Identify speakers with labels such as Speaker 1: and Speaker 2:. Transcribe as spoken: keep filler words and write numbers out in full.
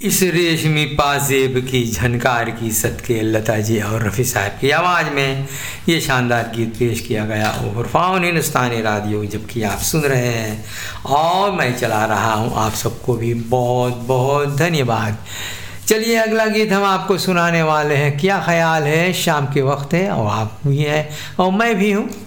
Speaker 1: इस रेशमी पाजेब की झनकार की सदके लता जी और रफ़ी साहब की आवाज़ में ये शानदार गीत पेश किया गया उर्फान हिंदुस्तानी रेडियो, जबकि आप सुन रहे हैं और मैं चला रहा हूँ। आप सबको भी बहुत बहुत धन्यवाद। चलिए अगला गीत हम आपको सुनाने वाले हैं। क्या ख्याल है, शाम के वक्त है और आप भी हैं और मैं भी हूँ।